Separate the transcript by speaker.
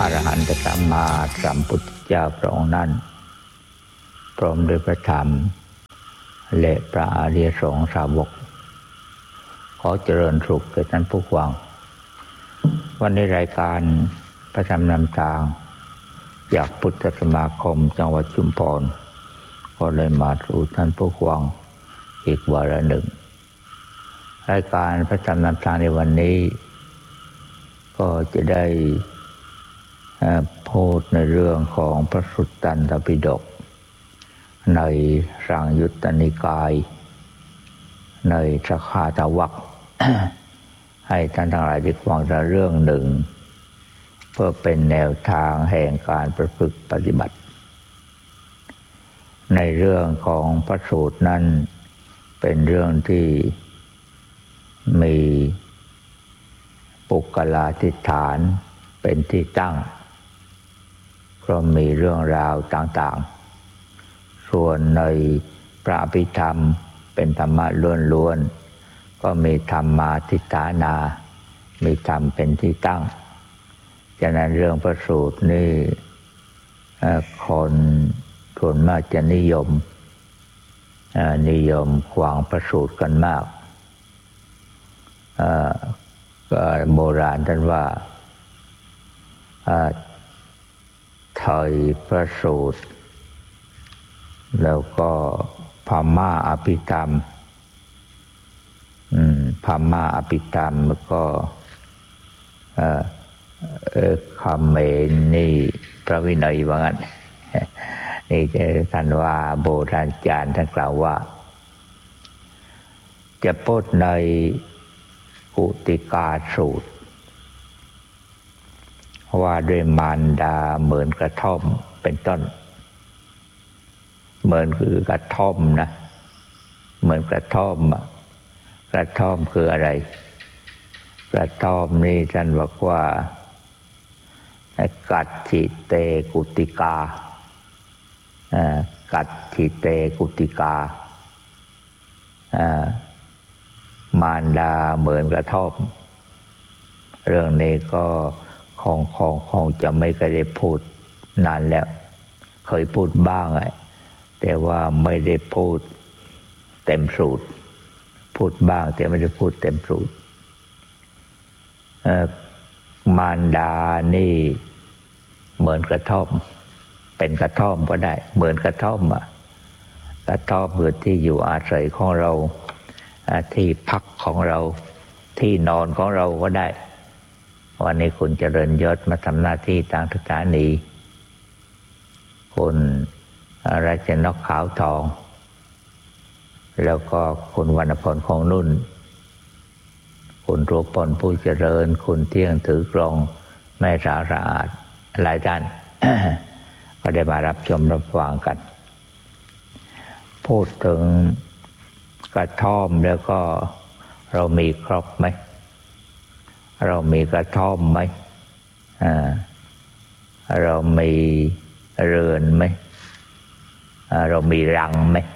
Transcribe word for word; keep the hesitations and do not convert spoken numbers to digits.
Speaker 1: อรหันตสัมมาสัมพุทธเจ้าพระองค์นั้นพร้อมด้วยพระธรรมและพระอริยสงฆ์สาวกขอเจริญสุขแก่ท่านผู้ฟังวันนี้รายการพระธรรมนำทางจากพุทธสมาคมจังหวัดชุมพรก็เลยมาสู่ท่านผู้ฟังอีกวาระหนึ่งรายการพระธรรมนำทางในวันนี้ก็จะได้พูดในเรื่องของพระสุตตันตปิฎกในสังยุตตนิกายในสักขาตวรรค ให้ท่านทั้งหลายได้ฟังในเรื่องหนึ่งเพื่อเป็นแนวทางแห่งการประพฤติปฏิบัติในเรื่องของพระสูตรนั้นเป็นเรื่องที่มีปุกลาธิฐานเป็นที่ตั้งเพราะมีเรื่องราวต่างๆส่วนในพระอภิธรรมเป็นธรรมะล้วนๆก็มีธรรมาธิฐานามีธรรมเป็นที่ตั้งฉะนั้นเรื่องพระสูตรนี่คนส่วนมากจะนิยมนิยมฟังพระสูตรกันมากโบราณท่านว่าไทยพระสูตรแล้วก็พม่าอภิธรรมพม่าอภิธรรมแล้วก็เขมรนี่พระวินัยว่างั้นนี่ท่านว่าโบราณอาจารย์ท่านกล่าวว่าจะพูดในกุติกาสูตรว่าด้วยมารดาเหมือนกระท่อมเป็นต้นเหมือนคือกระท่อมนะเหมือนกระท่อมกระท่อมคืออะไรกระท่อมนี่ท่านบอกว่ากัตถิเตกุติกากัตถิเตกุติกามารดาเหมือนกระท่อมเรื่องนี้ก็คงคงคงจะไม่เคยได้พูดนานแล้วเคยพูดบ้างแต่ว่าไม่ได้พูดเต็มสูตรพูดบ้างแต่ไม่ได้พูดเต็มสูตรมารดานี่เหมือนกระท่อมเป็นกระท่อมก็ได้เหมือนกระท่อมอ่ะกระท่อมคือที่อยู่อาศัยของเราที่พักของเราที่นอนของเราก็ได้วันนี้คุณเจริญยศมาทำหน้าที่ทางสถานีคุณราชนกขาวทองแล้วก็คุณวรรณพลของนุ่นคุณรูปพลผู้เจริญคุณเที่ยงถือกรองแม่สาสะอาดหลายท่าน ก็ได้มารับชมรับฟังกันพูดถึงกระท่อมแล้วก็เรามีครบไหมเรามีกระท่อมไหมเรามีเรือนไหมเรามีรังไหม